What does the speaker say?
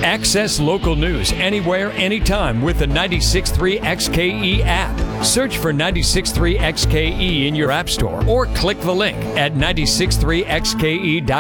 Access local news anywhere, anytime with the 96.3 XKE app. Search for 96.3 XKE in your app store or click the link at 963xke.com.